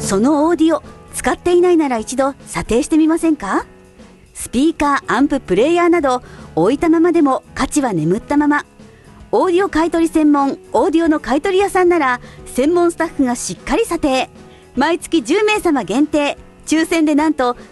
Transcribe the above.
そのオーディオ使っていないなら一度査定してみませんか？スピーカー、アンプ、プレイヤーなど置いたままでも価値は眠ったまま。オーディオ買取専門オーディオの買取屋さんなら専門スタッフがしっかり査定。毎月10名様限定、抽選でなんと